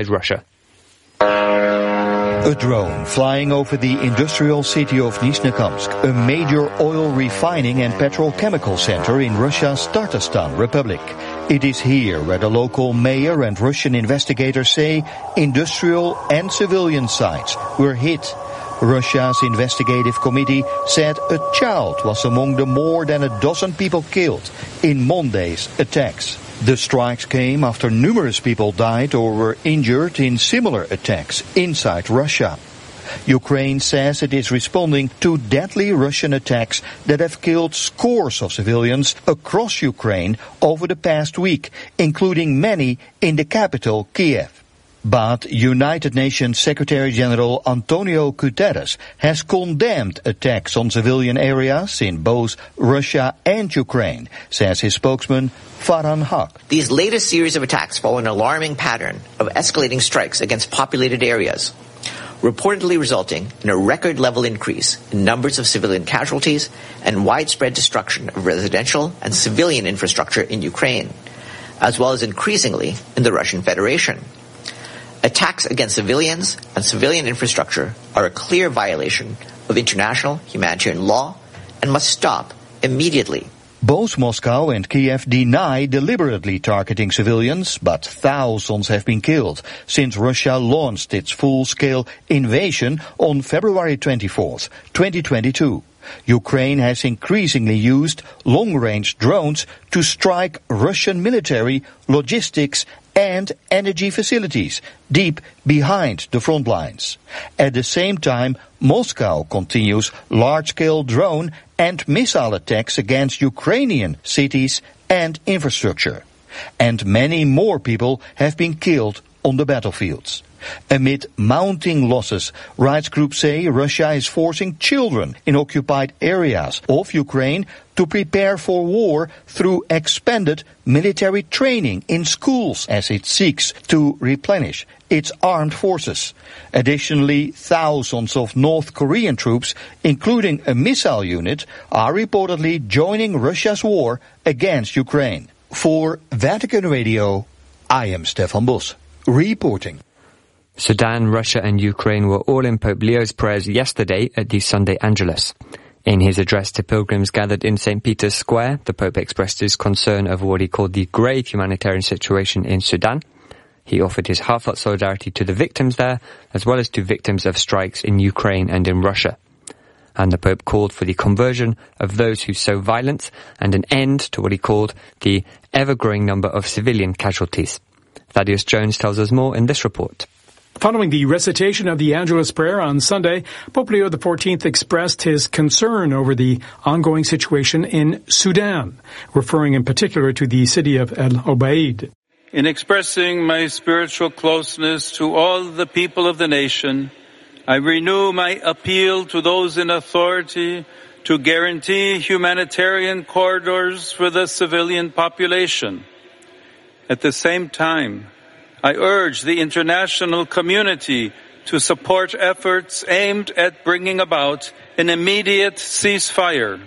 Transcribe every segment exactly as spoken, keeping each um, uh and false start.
Russia. A drone flying over the industrial city of Nizhnekamsk, a major oil refining and petrochemical center in Russia's Tatarstan Republic. It is here where the local mayor and Russian investigators say industrial and civilian sites were hit. Russia's investigative committee said a child was among the more than a dozen people killed in Monday's attacks. The strikes came after numerous people died or were injured in similar attacks inside Russia. Ukraine says it is responding to deadly Russian attacks that have killed scores of civilians across Ukraine over the past week, including many in the capital, Kiev. But United Nations Secretary-General Antonio Guterres has condemned attacks on civilian areas in both Russia and Ukraine, says his spokesman Farhan Haq. These latest series of attacks follow an alarming pattern of escalating strikes against populated areas, reportedly resulting in a record-level increase in numbers of civilian casualties and widespread destruction of residential and civilian infrastructure in Ukraine, as well as increasingly in the Russian Federation. Attacks against civilians and civilian infrastructure are a clear violation of international humanitarian law and must stop immediately. Both Moscow and Kiev deny deliberately targeting civilians, but thousands have been killed since Russia launched its full-scale invasion on February twenty-fourth, twenty twenty-two. Ukraine has increasingly used long-range drones to strike Russian military, logistics and energy facilities deep behind the front lines. At the same time, Moscow continues large-scale drone and missile attacks against Ukrainian cities and infrastructure. And many more people have been killed on the battlefields. Amid mounting losses, rights groups say Russia is forcing children in occupied areas of Ukraine to prepare for war through expanded military training in schools as it seeks to replenish its armed forces. Additionally, thousands of North Korean troops, including a missile unit, are reportedly joining Russia's war against Ukraine. For Vatican Radio, I am Stefan Bos, reporting. Sudan, Russia and Ukraine were all in Pope Leo's prayers yesterday at the Sunday Angelus. In his address to pilgrims gathered in Saint Peter's Square, the Pope expressed his concern over what he called the grave humanitarian situation in Sudan. He offered his heartfelt solidarity to the victims there, as well as to victims of strikes in Ukraine and in Russia. And the Pope called for the conversion of those who sow violence and an end to what he called the ever-growing number of civilian casualties. Thaddeus Jones tells us more in this report. Following the recitation of the Angelus prayer on Sunday, Pope Leo the fourteenth expressed his concern over the ongoing situation in Sudan, referring in particular to the city of El Obeid. In expressing my spiritual closeness to all the people of the nation, I renew my appeal to those in authority to guarantee humanitarian corridors for the civilian population. At the same time, I urge the international community to support efforts aimed at bringing about an immediate ceasefire.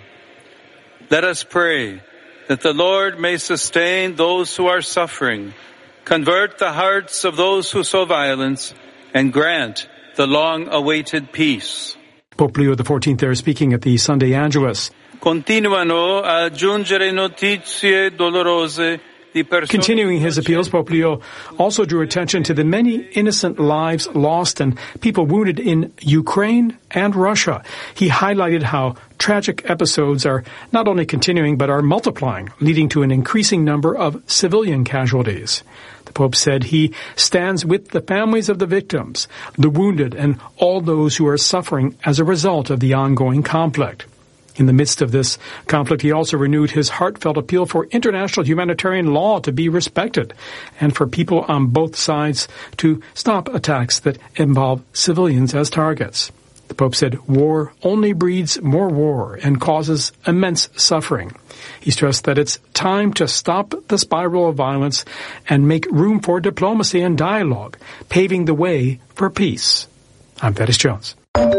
Let us pray that the Lord may sustain those who are suffering, convert the hearts of those who sow violence, and grant the long-awaited peace. Pope Leo the fourteenth there speaking at the Sunday Angelus. Continuano a giungere notizie dolorose. Continuing his appeals, Pope Leo also drew attention to the many innocent lives lost and people wounded in Ukraine and Russia. He highlighted how tragic episodes are not only continuing but are multiplying, leading to an increasing number of civilian casualties. The Pope said he stands with the families of the victims, the wounded, and all those who are suffering as a result of the ongoing conflict. In the midst of this conflict, he also renewed his heartfelt appeal for international humanitarian law to be respected and for people on both sides to stop attacks that involve civilians as targets. The Pope said war only breeds more war and causes immense suffering. He stressed that it's time to stop the spiral of violence and make room for diplomacy and dialogue, paving the way for peace. I'm Thaddeus Jones.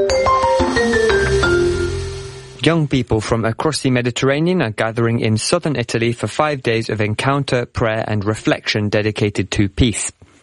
Young people from across the Mediterranean are gathering in southern Italy for five days of encounter, prayer and reflection dedicated to peace.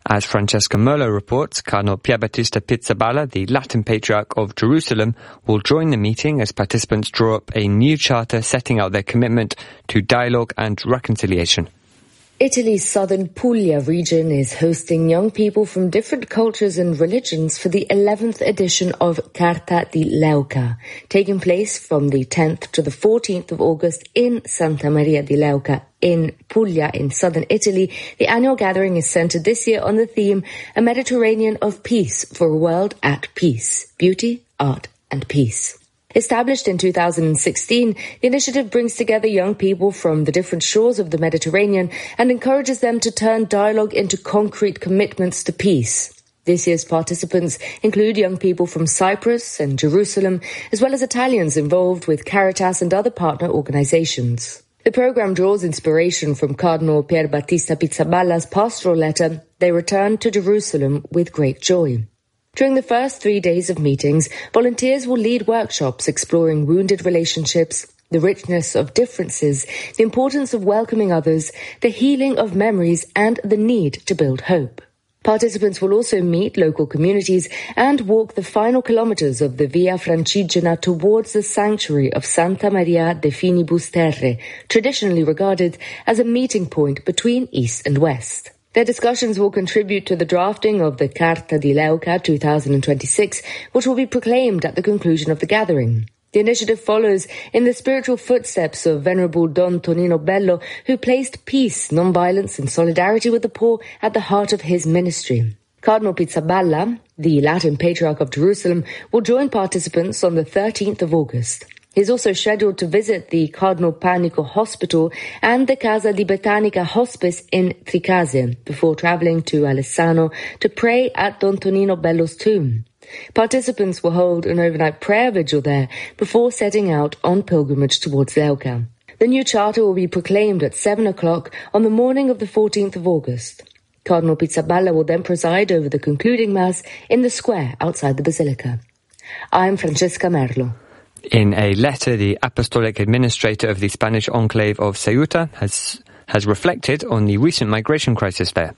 As Francesca Merlo reports, Cardinal Pierbattista Pizzaballa, the Latin Patriarch of Jerusalem, will join the meeting as participants draw up a new charter setting out their commitment to dialogue and reconciliation. Italy's southern Puglia region is hosting young people from different cultures and religions for the eleventh edition of Carta di Leuca, taking place from the tenth to the fourteenth of August in Santa Maria di Leuca in Puglia in southern Italy. The annual gathering is centered this year on the theme A Mediterranean of Peace for a World at Peace, Beauty, Art and Peace. Established in two thousand sixteen, the initiative brings together young people from the different shores of the Mediterranean and encourages them to turn dialogue into concrete commitments to peace. This year's participants include young people from Cyprus and Jerusalem, as well as Italians involved with Caritas and other partner organizations. The program draws inspiration from Cardinal Pierbattista Pizzaballa's pastoral letter, They Return to Jerusalem with Great Joy. During the first three days of meetings, volunteers will lead workshops exploring wounded relationships, the richness of differences, the importance of welcoming others, the healing of memories, and the need to build hope. Participants will also meet local communities and walk the final kilometers of the Via Francigena towards the sanctuary of Santa Maria de Finibus Terre, traditionally regarded as a meeting point between East and West. Their discussions will contribute to the drafting of the Carta di Leuca two thousand twenty-six, which will be proclaimed at the conclusion of the gathering. The initiative follows in the spiritual footsteps of Venerable Don Tonino Bello, who placed peace, non-violence and solidarity with the poor at the heart of his ministry. Cardinal Pizzaballa, the Latin Patriarch of Jerusalem, will join participants on the thirteenth of August. He is also scheduled to visit the Cardinal Panico Hospital and the Casa di Botanica Hospice in Tricase before travelling to Alessano to pray at Don Tonino Bello's tomb. Participants will hold an overnight prayer vigil there before setting out on pilgrimage towards Leuca. The new charter will be proclaimed at seven o'clock on the morning of the fourteenth of August. Cardinal Pizzaballa will then preside over the concluding Mass in the square outside the Basilica. I'm Francesca Merlo. In a letter, the Apostolic Administrator of the Spanish enclave of Ceuta has, has reflected on the recent migration crisis there.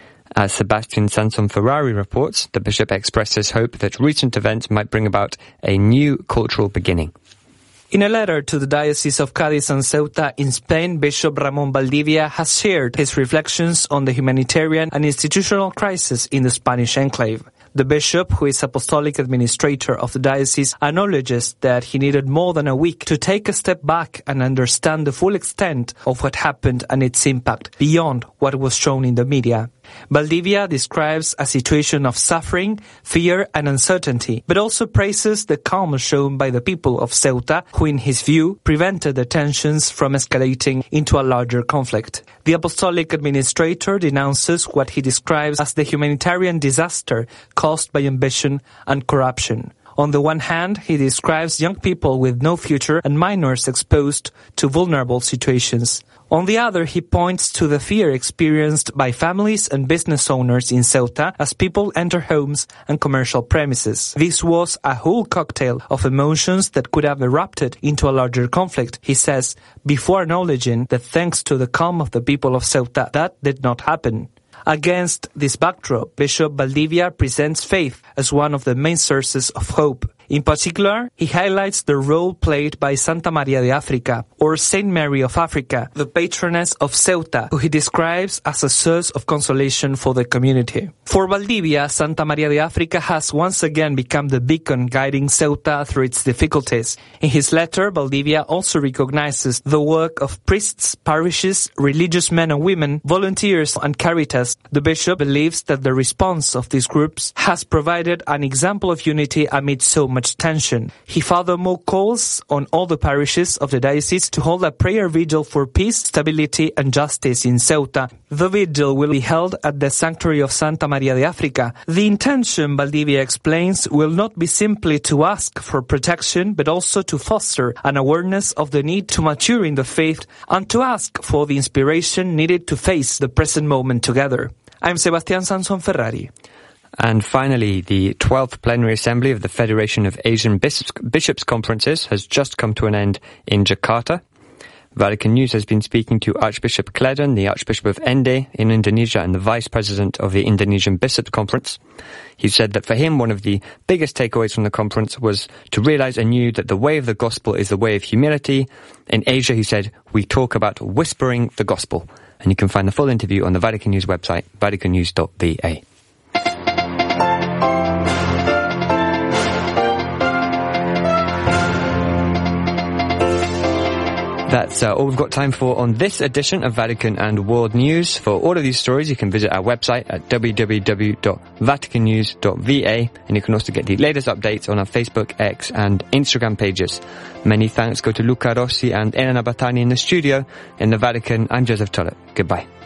As Sebastian Sanson Ferrari reports, the bishop expresses hope that recent events might bring about a new cultural beginning. In a letter to the Diocese of Cádiz and Ceuta in Spain, Bishop Ramón Valdivia has shared his reflections on the humanitarian and institutional crisis in the Spanish enclave. The bishop, who is apostolic administrator of the diocese, acknowledges that he needed more than a week to take a step back and understand the full extent of what happened and its impact beyond what was shown in the media. Valdivia describes a situation of suffering, fear and uncertainty, but also praises the calm shown by the people of Ceuta, who in his view prevented the tensions from escalating into a larger conflict. The apostolic administrator denounces what he describes as the humanitarian disaster caused by ambition and corruption. On the one hand, he describes young people with no future and minors exposed to vulnerable situations. On the other, he points to the fear experienced by families and business owners in Ceuta as people enter homes and commercial premises. This was a whole cocktail of emotions that could have erupted into a larger conflict, he says, before acknowledging that thanks to the calm of the people of Ceuta, that did not happen. Against this backdrop, Bishop Valdivia presents faith as one of the main sources of hope. In particular, he highlights the role played by Santa Maria de Africa, or Saint Mary of Africa, the patroness of Ceuta, who he describes as a source of consolation for the community. For Valdivia, Santa Maria de Africa has once again become the beacon guiding Ceuta through its difficulties. In his letter, Valdivia also recognizes the work of priests, parishes, religious men and women, volunteers and Caritas. The bishop believes that the response of these groups has provided an example of unity amid so much tension. He furthermore calls on all the parishes of the diocese to hold a prayer vigil for peace, stability and justice in Ceuta. The vigil will be held at the sanctuary of Santa Maria de Africa. The intention, Valdivia explains, will not be simply to ask for protection, but also to foster an awareness of the need to mature in the faith and to ask for the inspiration needed to face the present moment together. I'm Sebastian Sanson Ferrari. And finally, the twelfth Plenary Assembly of the Federation of Asian Bishops, Bishops Conferences has just come to an end in Jakarta. Vatican News has been speaking to Archbishop Cledden, the Archbishop of Ende in Indonesia and the Vice President of the Indonesian Bishops' Conference. He said that for him, one of the biggest takeaways from the conference was to realize anew that the way of the gospel is the way of humility. In Asia, he said, we talk about whispering the gospel. And you can find the full interview on the Vatican News website, vatican news dot v a. That's uh, all we've got time for on this edition of Vatican and World News. For all of these stories, you can visit our website at w w w dot vatican news dot v a, and you can also get the latest updates on our Facebook, X, and Instagram pages. Many thanks go to Luca Rossi and Elena Battani in the studio. In the Vatican, I'm Joseph Tollett. Goodbye.